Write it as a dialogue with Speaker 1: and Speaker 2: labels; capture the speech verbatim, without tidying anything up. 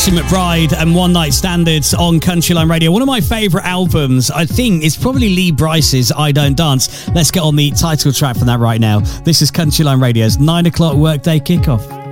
Speaker 1: Jason McBride and One Night Standards on Countryline Radio. One of my favourite albums, I think, is probably Lee Brice's I Don't Dance. Let's get on the title track from that right now. This is Countryline Radio's nine o'clock workday kickoff.